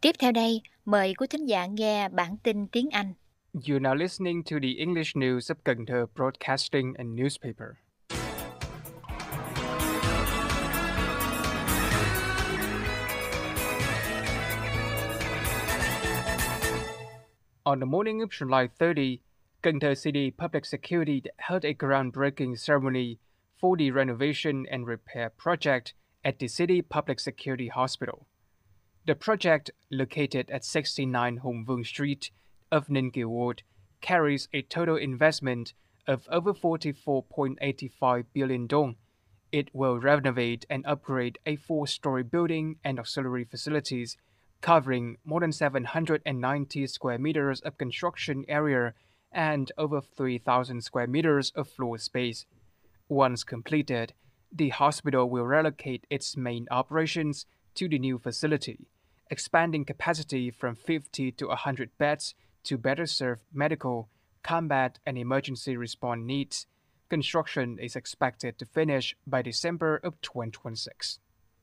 Tiếp theo đây, mời quý thính giả nghe bản tin tiếng Anh. You're now listening to the English news of Cần Thơ Broadcasting and Newspaper. On the morning of July 30, Cần Thơ City Public Security held a groundbreaking ceremony for the renovation and repair project at the City Public Security Hospital. The project, located at 69 Hùng Vương Street of Ninh Kiều Ward, carries a total investment of over 44.85 billion dong. It will renovate and upgrade a four-story building and auxiliary facilities, covering more than 790 square meters of construction area and over 3,000 square meters of floor space. Once completed, the hospital will relocate its main operations to the new facility, expanding capacity from 50 to 100 beds to better serve medical, combat, and emergency response needs. Construction is expected to finish by December of 2026.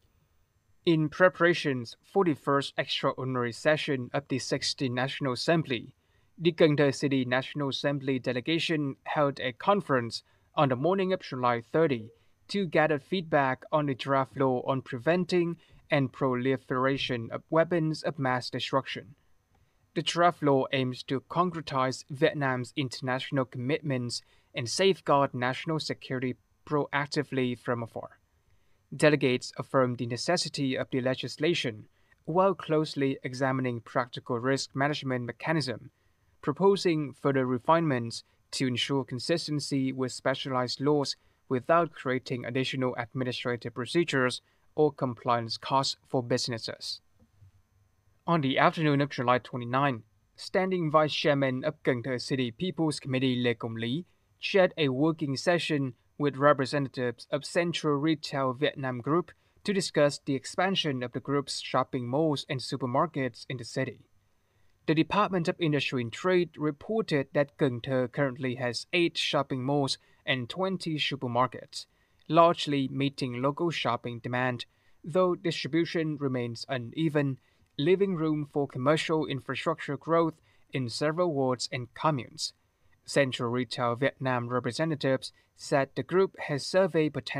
In preparations for the first extraordinary session of the 16th National Assembly, the Cần Thơ City National Assembly delegation held a conference on the morning of July 30 to gather feedback on the draft law on preventing and proliferation of weapons of mass destruction. The draft law aims to concretize Vietnam's international commitments and safeguard national security proactively from afar. Delegates affirmed the necessity of the legislation while closely examining practical risk management mechanism, proposing further refinements to ensure consistency with specialized laws without creating additional administrative procedures or compliance costs for businesses. On the afternoon of July 29, Standing Vice Chairman of Cần Thơ City People's Committee Lê Công Lý chaired a working session with representatives of Central Retail Vietnam Group to discuss the expansion of the group's shopping malls and supermarkets in the city. The Department of Industry and Trade reported that Cần Thơ currently has 8 shopping malls and 20 supermarkets, largely meeting local shopping demand, though distribution remains uneven, leaving room for commercial infrastructure growth in several wards and communes. Central Retail Vietnam representatives said the group has surveyed potential